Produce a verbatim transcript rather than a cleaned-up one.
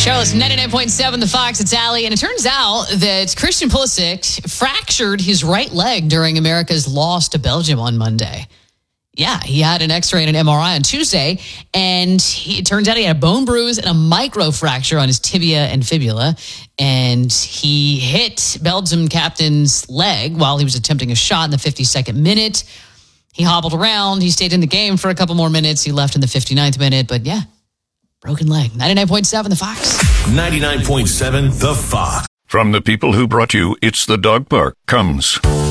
Charlotte's ninety-nine point seven, The Fox, it's Allie. And it turns out that Christian Pulisic fractured his right leg during America's loss to Belgium on Monday. Yeah, he had an x-ray and an M R I on Tuesday, and he, it turns out he had a bone bruise and a microfracture on his tibia and fibula, and he hit Belgium captain's leg while he was attempting a shot in the fifty-second minute. He hobbled around. He stayed in the game for a couple more minutes. He left in the fifty-ninth minute, but yeah, broken leg. ninety-nine point seven, The Fox. ninety-nine point seven, The Fox. From the people who brought you It's the Dog Park comes